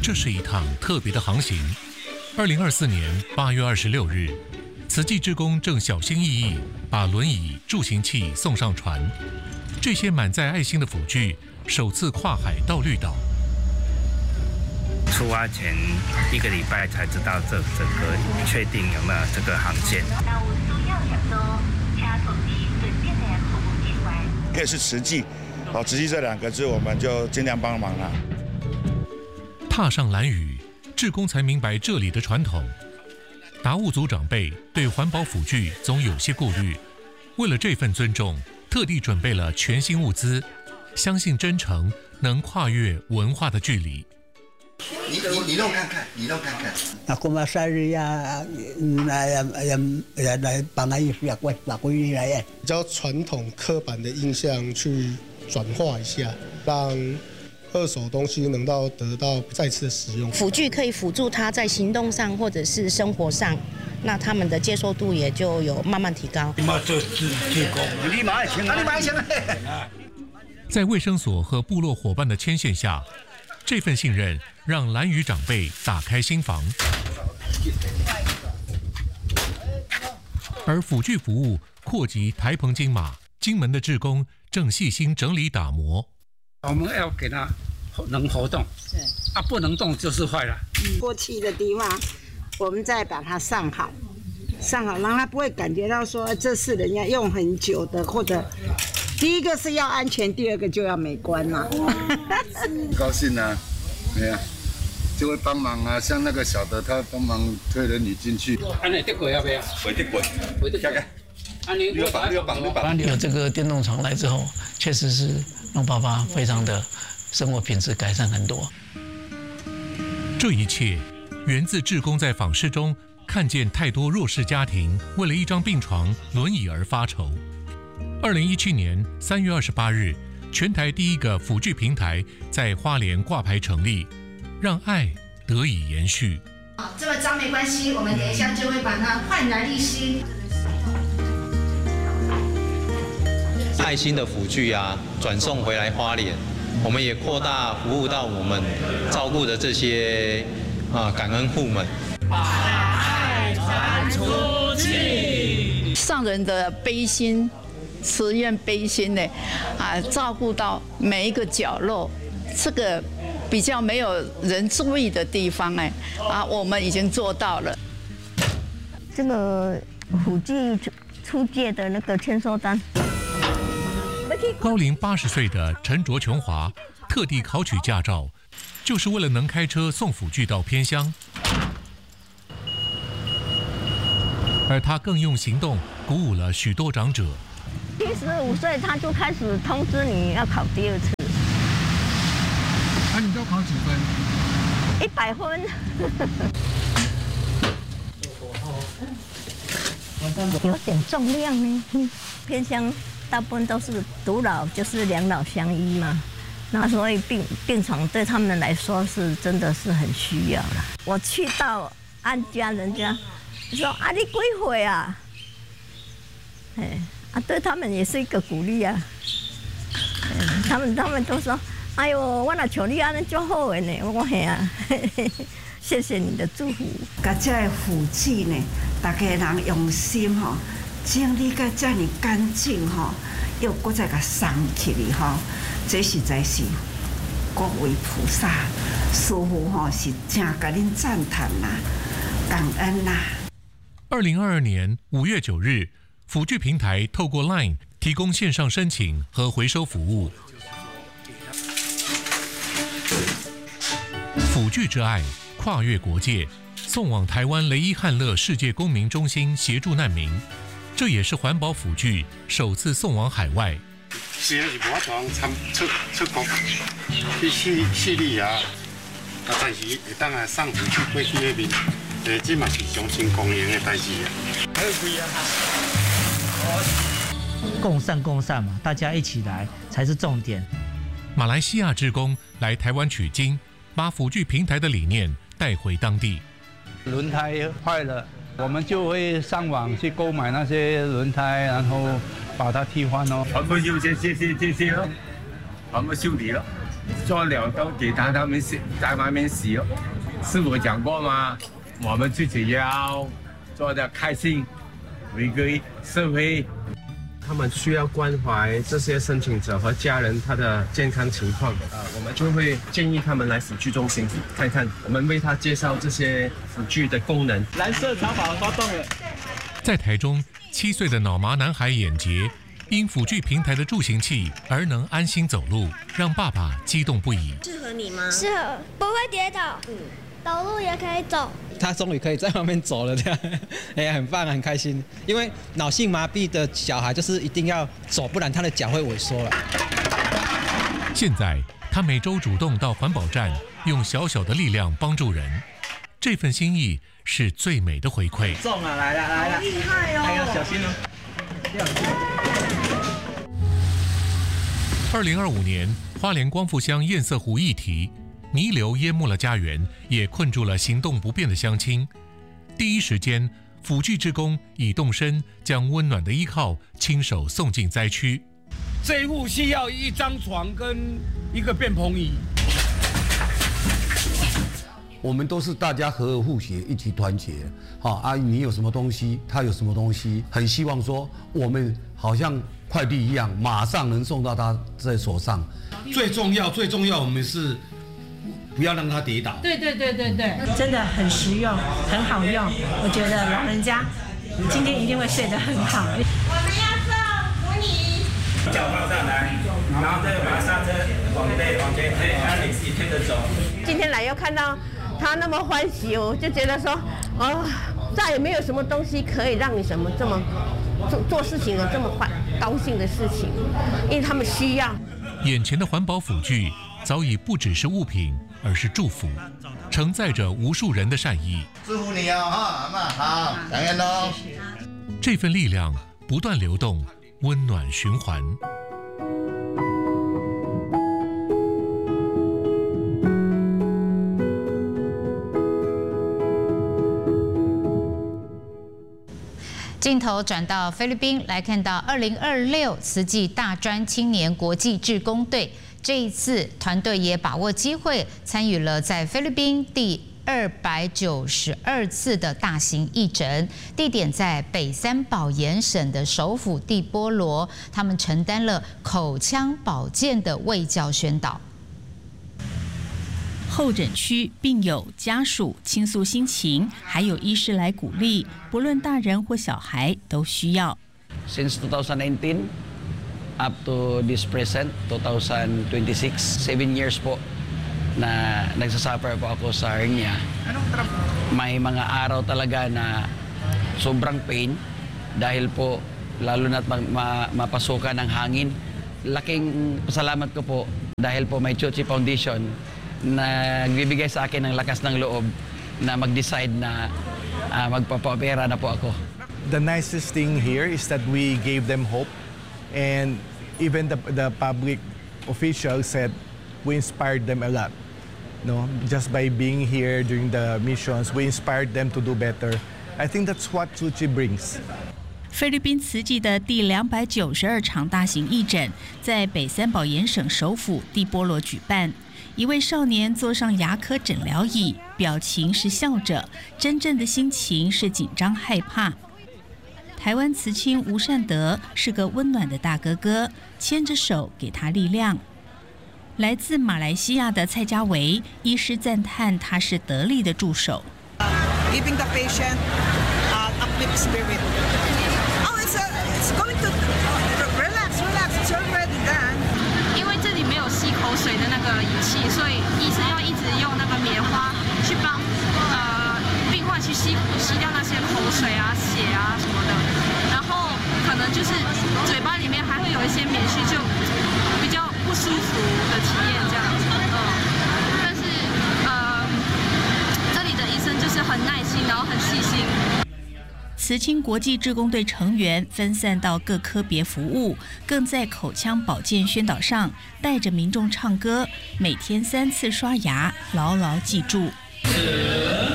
这是一趟特别的航行。2024年8月26日，慈济志工正小心翼翼把轮椅、助行器送上船。这些满载爱心的辅具首次跨海到绿岛。 出发前1个礼拜才知道这个确定有没有这个航线。 也是慈济，慈济这2个字我们就尽量帮忙了。 踏上兰屿，志工才明白这里的传统。达悟族长辈对环保辅具总有些顾虑，为了这份尊重，特地准备了全新物资，相信真诚能跨越文化的距离。 你弄看看，你弄看看。 那我们生日呀，来帮他一下，把闺女来。 比较传统刻板的印象去转化一下，让二手东西能得到再次的使用。 辅具可以辅助他在行动上或者是生活上，那他们的接受度也就有慢慢提高。 在卫生所和部落伙伴的牵线下，这份信任让兰屿长辈打开心房，而辅具服务扩及台澎金马，金门的志工正细心整理打磨。 我们要给它能活动，不能动就是坏了。 过气的地方，我们再把它上好，让它不会感觉到说这是人家用很久的，或者第一个是要安全，第2个就要美观嘛。 高兴啊，对啊，就会帮忙啊，像那个小的他帮忙推轮椅进去。 安尼得过要不要？ 会得过， 会得过。 有这个电动床来之后，确实是让爸爸非常的生活品质改善很多。 这一切源自志工在访视中看见太多弱势家庭为了一张病床、轮椅而发愁。2017年3月28日，全台第一个辅具平台在花莲挂牌成立，让爱得以延续。 这么脏没关系，我们等一下就会把它焕然一新。 爱心的辅具啊，转送回来花莲，我们也扩大服务到我们照顾的这些感恩户们。 把爱传出去， 上人的悲心，慈愿悲心呢，照顾到每一个角落，这个比较没有人注意的地方我们已经做到了。 这个辅具出借的那个签收单。 高龄80岁的陈卓琼华特地考取驾照，就是为了能开车送辅具到偏乡。而他更用行动鼓舞了许多长者。 75岁他就开始通知你要考第2次。 你都考几分 ？100分。有点重量呢，偏乡大部分都是独老，就是2老相依嘛。那所以病床对他们来说是真的是很需要了。我去到安家，人家说你几岁啊？对他们也是一个鼓励啊。他们都说，哎呦，我若像你安尼足好的呢，我谢谢你的祝福。 甲这个辅具呢，大家人用心整理甲这么干净又搁再甲送起来这实在是各位菩萨师父是真甲恁赞叹啦，感恩啦。 2022年5月9日，辅具平台透过 LINE 提供线上申请和回收服务。辅具之爱跨越国界，送往台湾雷伊汉勒世界公民中心协助难民。这也是环保辅具首次送往海外。 是无法通出国去叙利亚，但是会当送辅具过去那边，这嘛是相信公益的代志啊。 共善嘛，大家一起来才是重点。 马来西亚志工来台湾取经，把辅具平台的理念带回当地。 轮胎坏了，我们就会上网去购买那些轮胎，然后把它替换哦。 全部修，谢谢哦，全部修理了。 做了都给他们在外面洗。师傅讲过吗？我们自己要做得开心，回归社会。他们需要关怀这些申请者和家人他的健康情况，我们就会建议他们来辅具中心看看，我们为他介绍这些辅具的功能。 蓝色长发发动了。 在台中，7岁的脑麻男孩眼杰，因辅具平台的助行器而能安心走路，让爸爸激动不已。 适合你吗？ 适合，不会跌倒，走路也可以走。 他终于可以在外面走了，这样，哎，很棒，很开心。因为脑性麻痹的小孩就是一定要走，不然他的脚会萎缩了。 现在他每周主动到环保站，用小小的力量帮助人，这份心意是最美的回馈。 中了，来了，来了，厉害哦！还要小心哦。2025年，花莲光复乡堰塞湖议题。泥流淹没了家园，也困住了行动不便的乡亲。第一时间，辅具志工已动身，将温暖的依靠亲手送进灾区。 这一户需要1张床跟1个便篷椅。 我们都是大家和而互协，一起团结。好你有什么东西，他有什么东西，很希望说我们好像快递一样，马上能送到他在手上。 最重要，我们是。不要让他跌倒。 对，真的很实用，很好用。我觉得老人家今天一定会睡得很好。我们要送扶你， 脚放上来，然后再把刹车往前推，让你自己推着走。 今天来又看到他那么欢喜，我就觉得说，再也没有什么东西可以让你这么做事情有这么高兴的事情，因为他们需要。 眼前的环保辅具早已不只是物品，而是祝福，承载着无数人的善意。 祝福你哦，阿嬷好，感恩哦。 这份力量不断流动，温暖循环。 镜头转到菲律宾，来看到2026慈济大专青年国际志工队。这一次，团队也把握机会，参与了在菲律宾第292次的大型义诊，地点在北三宝岩省的首府蒂波罗。他们承担了口腔保健的卫教宣导。 候诊区病友家属倾诉心情，还有医师来鼓励，不论大人或小孩都需要。 Since 2019. Up to this present, 2026, 7 years po na nagsasuffer po ako sa hernia. May mga araw talaga na sobrang pain dahil po lalo na't mapasukan ng hangin. Laking pasalamat ko po dahil po may Chuchi Foundation na nagbibigay sa akin ng lakas ng loob na mag-decide na magpapa-opera na po ako. The nicest thing here is that we gave them hope. And even the public officials said we inspired them a lot. No, just by being here during the missions, we inspired them to do better. I think that's what Chuchi brings. 菲律宾慈济的第292场大型义诊在北三宝岩省首府蒂波罗举办。一位少年坐上牙科诊疗椅，表情是笑着，真正的心情是紧张害怕。台湾慈青吴善德是个温暖的大哥哥，牵着手给他力量。来自马来西亚的蔡家维医师赞叹他是得力的助手。 Giving the patient uplift spirit. Oh, it's going to relax. It's already done. 因为这里没有吸口水的那个仪器，所以医生要一直用那个棉花去帮病患去吸掉那些口水啊、血啊什么的。然后可能就是嘴巴里面还会有一些棉絮，就比较不舒服的体验这样子。但是这里的医生就是很耐心，然后很细心。 慈青国际志工队成员分散到各科别服务，更在口腔保健宣导上带着民众唱歌，每天3次刷牙，牢牢记住。